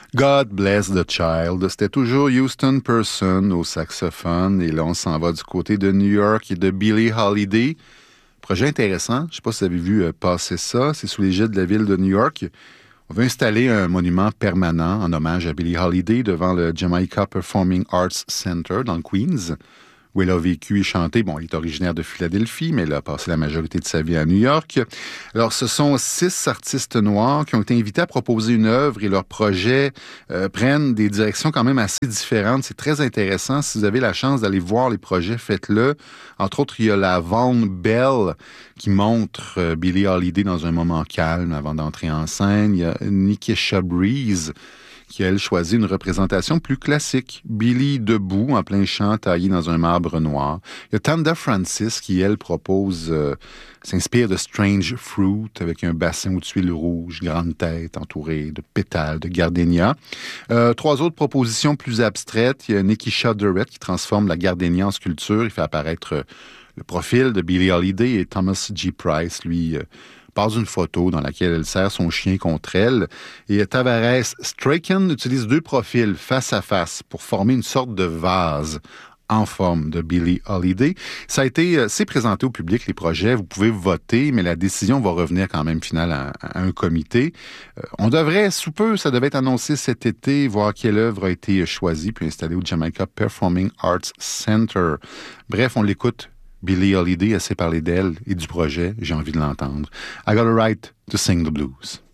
God Bless the Child. C'était toujours Houston Person au saxophone. Et là, on s'en va du côté de New York et de Billie Holiday. Projet intéressant. Je ne sais pas si vous avez vu passer ça. C'est sous l'égide de la ville de New York. On veut installer un monument permanent en hommage à Billie Holiday devant le Jamaica Performing Arts Center dans le Queens, où elle a vécu et chanté. Bon, elle est originaire de Philadelphie, mais elle a passé la majorité de sa vie à New York. Alors, ce sont 6 artistes noirs qui ont été invités à proposer une œuvre et leurs projets prennent des directions quand même assez différentes. C'est très intéressant. Si vous avez la chance d'aller voir les projets, faites-le. Entre autres, il y a la Vaughn Bell qui montre Billie Holiday dans un moment calme avant d'entrer en scène. Il y a Nikesha Breeze qui, elle, choisit une représentation plus classique. Billie debout, en plein champ, taillée dans un marbre noir. Il y a Tanda Francis qui, elle, s'inspire de Strange Fruit avec un bassin aux tuiles rouges, grande tête entourée de pétales de gardénia. 3 autres propositions plus abstraites. Il y a Nikesha Durrett qui transforme la gardénia en sculpture. Il fait apparaître le profil de Billie Holiday et Thomas G. Price, lui, passe une photo dans laquelle elle serre son chien contre elle. Et Tavares Strachan utilise 2 profils face à face pour former une sorte de vase en forme de Billie Holiday. C'est présenté au public, les projets. Vous pouvez voter, mais la décision va revenir quand même finale à un comité. On devrait, sous peu, ça devait être annoncé cet été, voir quelle œuvre a été choisie puis installée au Jamaica Performing Arts Center. Bref, on l'écoute. Billie Holiday, assez parlé d'elle et du projet, j'ai envie de l'entendre. I got a right to sing the blues.